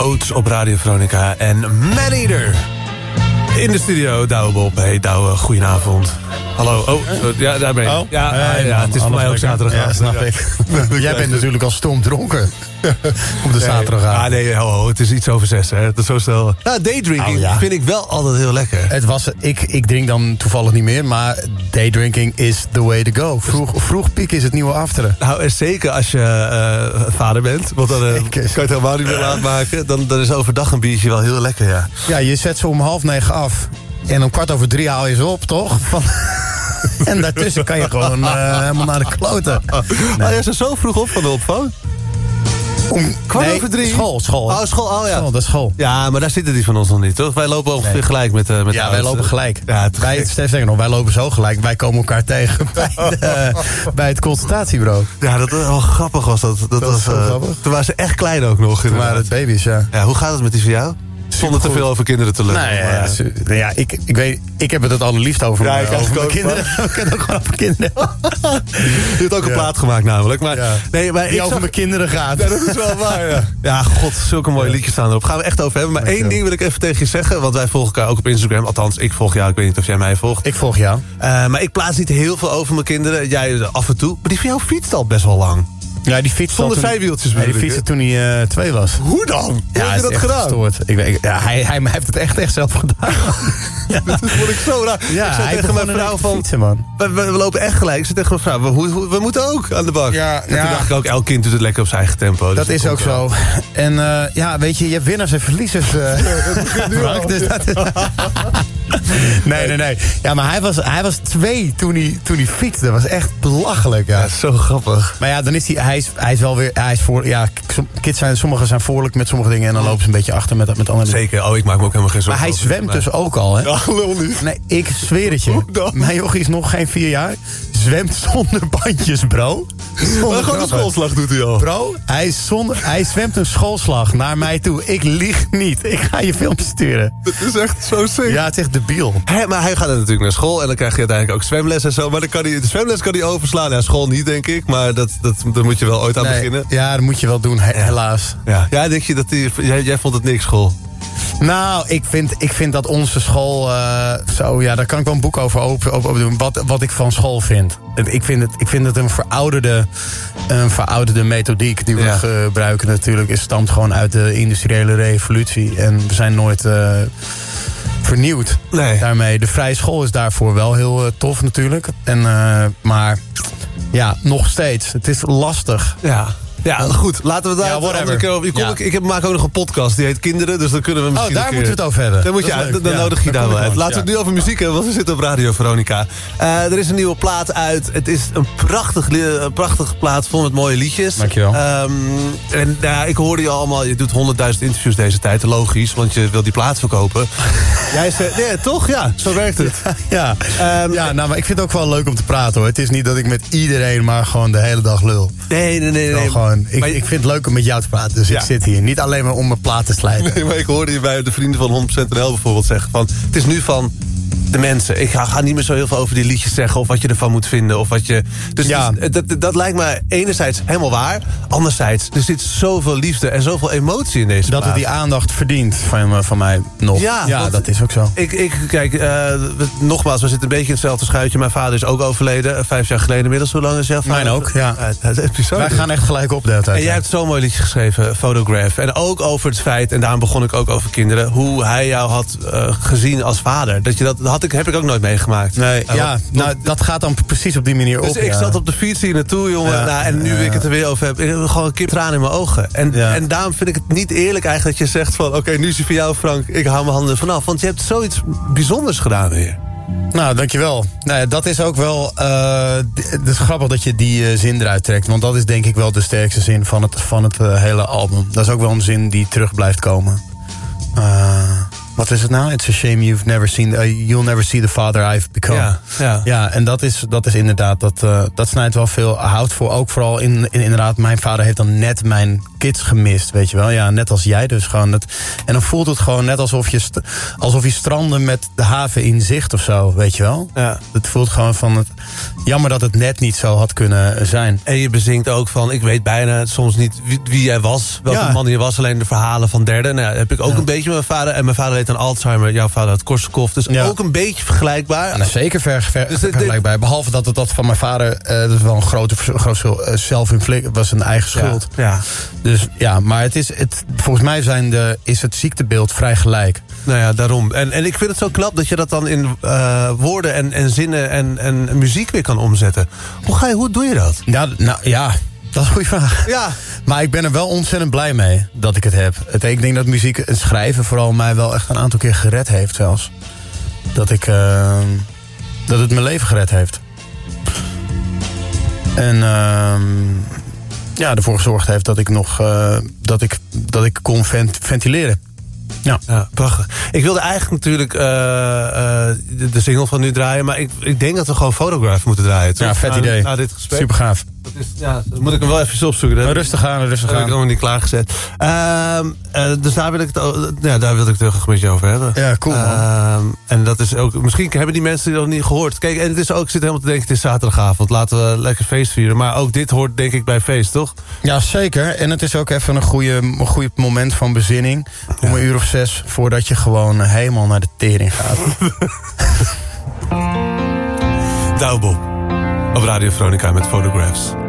Oates op Radio Veronica en Maneater. In de studio, Douwe Bob. Hey Douwe, goedenavond. Hallo. Oh, ja, daar ben je. Oh. Ja, het is voor mij ook zaterdag. Ja, snap ik. Jij bent natuurlijk al stomdronken op de zaterdag. Ah, nee, het is iets over 6, hè. Dat is zo snel. Nou, daydrinking vind ik wel altijd heel lekker. Het was, ik drink dan toevallig niet meer, maar daydrinking is the way to go. Vroeg piek is het nieuwe afteren. Nou, en zeker als je vader bent, want dan kan je het helemaal niet meer laat maken. Dan is overdag een biertje wel heel lekker, ja. Ja, je zet ze om 2:30 af. En om 2:15 haal je ze op, toch? En daartussen kan je gewoon helemaal naar de kloten. Nee. Oh, je is zo vroeg op van de opvang? Om 2:15? School. Oh, school, oh ja. Dat is school. Ja, maar daar zitten die van ons nog niet, toch? Wij lopen ongeveer gelijk met de Ja, wij lopen gelijk. Ja, Sterker nog, wij lopen zo gelijk. Wij komen elkaar tegen bij het consultatiebureau. Ja, dat was wel grappig was dat. Dat was zo grappig. Toen waren ze echt klein ook nog. Toen waren het baby's, ja. Ja, hoe gaat het met die van jou? Zonder te veel over kinderen te lullen. Ik weet, ik heb het allerliefst over mijn kinderen. Ik kan het ook gewoon over kinderen. Je hebt ook een plaat gemaakt namelijk. Maar, nee, maar die over mijn kinderen gaat. Ja, dat is wel waar, ja. Ja, god, zulke mooie liedjes staan erop. Gaan we echt over hebben. Maar één ding wil ik even tegen je zeggen. Want wij volgen elkaar ook op Instagram. Althans, ik volg jou. Ik weet niet of jij mij volgt. Ik volg jou. Maar ik plaats niet heel veel over mijn kinderen. Jij af en toe. Maar die van jou fietst al best wel lang. Ja, die fietste zonder zijwieltjes. Die fietste toen hij 2 was. Hoe dan? Hoe heb je dat gedaan? Gestoord. Hij heeft het echt zelf gedaan. Dat vond ik zo raar. Ja, ik zei tegen mijn vrouw van... Fietsen, man. We lopen echt gelijk. Ik zei tegen mijn vrouw, we moeten ook aan de bak. Ja, en toen dacht ik ook, elk kind doet het lekker op zijn eigen tempo. Dat is ook zo. En weet je, je hebt winnaars en verliezers. Nee. Ja, maar hij was 2 toen hij fietste. Dat was echt belachelijk. Ja, zo grappig. Maar ja, dan is hij is wel weer... Hij is voor, ja, sommigen zijn voorlijk met sommige dingen... en dan lopen ze een beetje achter met andere dingen. Zeker, ik maak me ook helemaal geen zorgen. Maar hij zwemt dus ook al, hè? Ja, lul niet. Nee, ik zweer het je. Mijn jochie is nog geen 4 jaar. Zwemt zonder bandjes, bro. Maar gewoon een schoolslag doet hij al. Bro, hij zwemt een schoolslag naar mij toe. Ik lieg niet. Ik ga je filmpjes sturen. Dat is echt zo sick. Ja, het is echt debiel. Maar hij gaat natuurlijk naar school en dan krijg je uiteindelijk ook zwemles en zo. Maar de zwemles kan hij overslaan. Ja, school niet, denk ik. Maar daar moet je wel ooit aan beginnen. Ja, dat moet je wel doen, helaas. Ja, denk je dat jij vond het niks, school? Nou, ik vind dat onze school... daar kan ik wel een boek over doen. Wat ik van school vind. Ik vind het een verouderde methodiek die we gebruiken natuurlijk. Het stamt gewoon uit de industriële revolutie. En we zijn nooit... vernieuwd daarmee. De vrije school is daarvoor wel heel tof natuurlijk. Maar ja, nog steeds. Het is lastig. Ja, goed. Laten we daar een andere keer over. Ik maak ook nog een podcast, die heet Kinderen. Dus dan kunnen we misschien daar moeten we het over hebben. Dan nodig je daar wel uit. Laten we het nu over muziek hebben, want we zitten op Radio Veronica. Er is een nieuwe plaat uit. Het is een prachtige plaat vol met mooie liedjes. Dankjewel. En ik hoorde je allemaal, je doet 100.000 interviews deze tijd. Logisch, want je wil die plaat verkopen. Jij zei, nee, toch? Ja, zo werkt het. Maar ik vind het ook wel leuk om te praten, hoor. Het is niet dat ik met iedereen maar gewoon de hele dag lul. Nee. Ik vind het leuk om met jou te praten, dus ik zit hier. Niet alleen maar om mijn plaat te slijten. Nee, maar ik hoorde je bij de vrienden van 100% NL bijvoorbeeld zeggen van... Het is nu van de mensen. Ik ga niet meer zo heel veel over die liedjes zeggen... of wat je ervan moet vinden. Of wat je, dus dat lijkt me enerzijds helemaal waar. Anderzijds, er zit zoveel liefde en zoveel emotie in deze plaat. Dat het die aandacht verdient van mij nog. Ja, dat is ook zo. Kijk, nogmaals, we zitten een beetje in hetzelfde schuitje. Mijn vader is ook overleden, 5 jaar geleden inmiddels. Hoe lang is jouw vader? Mijn ook, ja. Wij gaan echt gelijk op de hele tijd. En jij hebt zo'n mooi liedje geschreven, Photograph. En ook over het feit, en daarom begon ik ook over kinderen... hoe hij jou had gezien als vader. Heb ik ook nooit meegemaakt. Nee, dat gaat dan precies op die manier op. Dus ik zat op de fiets hier naartoe, jongen. En nu ik het er weer over heb, ik heb gewoon een keer tranen in mijn ogen. En daarom vind ik het niet eerlijk eigenlijk dat je zegt van... oké, nu is hij voor jou, Frank, ik hou mijn handen vanaf. Want je hebt zoiets bijzonders gedaan weer. Nou, dankjewel. Nee, dat is ook wel... het is grappig dat je die zin eruit trekt. Want dat is denk ik wel de sterkste zin van het hele album. Dat is ook wel een zin die terug blijft komen. Wat is het nou? It's a shame you'll never see the father I've become. Ja, en dat is inderdaad, dat snijdt wel veel hout voor. Ook vooral inderdaad, mijn vader heeft dan net mijn kids gemist, weet je wel. Ja, net als jij dus gewoon. En dan voelt het gewoon net alsof je strandde met de haven in zicht of zo, weet je wel. Ja. Het voelt gewoon van, jammer dat het net niet zo had kunnen zijn. En je bezinkt ook van, ik weet bijna soms niet wie jij was, welke man je was, alleen de verhalen van derden. Nou, heb ik ook een beetje met mijn vader. En mijn vader leed aan Alzheimer, jouw vader had Korsakoff. Dus ook een beetje vergelijkbaar. Nou, zeker vergelijkbaar. Behalve dat het van mijn vader, dat is wel een groot zelfinflict, was een eigen schuld. Ja. Dus ja, maar volgens mij is het ziektebeeld vrij gelijk. Nou ja, daarom. En ik vind het zo knap dat je dat dan in woorden en zinnen en muziek weer kan omzetten. Hoe doe je dat? Ja, dat is een goede vraag. Ja. Maar ik ben er wel ontzettend blij mee dat ik het heb. Ik denk dat muziek en schrijven vooral mij wel echt een aantal keer gered heeft zelfs. Dat het mijn leven gered heeft. En ervoor gezorgd heeft dat ik nog dat ik kon ventileren. Ja, prachtig. Ik wilde eigenlijk natuurlijk de single van nu draaien, maar ik denk dat we gewoon Photograph moeten draaien. Toch? Ja, vet idee. Na dit gesprek. Super gaaf. Dat moet ik hem wel even opzoeken. Rustig aan. Dat heb ik nog niet klaargezet. Dus daar wil ik het heel graag met je over hebben. Ja, cool man. En dat is ook, misschien hebben die mensen die nog niet gehoord. Kijk, en het is ook, ik zit helemaal te denken, het is zaterdagavond. Laten we lekker feest vieren. Maar ook dit hoort denk ik bij feest, toch? Ja, zeker. En het is ook even een goede moment van bezinning. Om 1:06 voordat je gewoon helemaal naar de tering gaat. Douwe Bob op Radio Veronica met Photographs.